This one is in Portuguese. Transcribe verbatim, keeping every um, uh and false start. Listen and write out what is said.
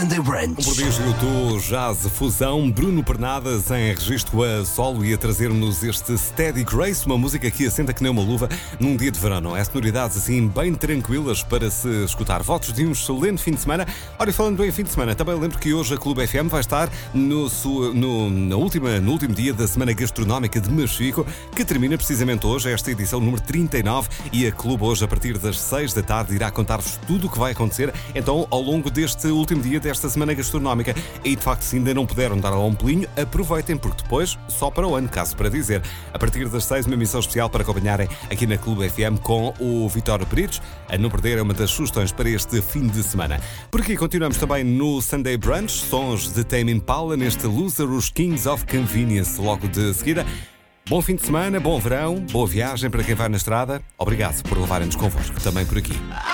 Sunday Brunch. Um prodígio do jazz fusão, Bruno Pernadas em registro a solo e a trazer-nos este Steady Grace, uma música que assenta que nem uma luva num dia de verão, não é? Sonoridades assim bem tranquilas para se escutar. Votos de um excelente fim de semana. Ora, e falando em fim de semana, também lembro que hoje a Clube F M vai estar no, no, na última, no último dia da Semana Gastronómica de Machico, que termina precisamente hoje, esta edição número trinta e nove, e a Clube hoje, a partir das seis da tarde, irá contar-vos tudo o que vai acontecer, então, ao longo deste último dia desta Semana Gastronómica. E, de facto, se ainda não puderam dar lá um pulinho, aproveitem, porque depois, só para o ano, caso para dizer. A partir das seis, uma emissão especial para acompanharem aqui na Clube F M com o Vitório Peritos. A não perder é uma das sugestões para este fim de semana. Por aqui continuamos também no Sunday Brunch, sons de Tame Impala, neste Loser, os Kings of Convenience, logo de seguida. Bom fim de semana, bom verão, boa viagem para quem vai na estrada. Obrigado por levarem-nos convosco também por aqui.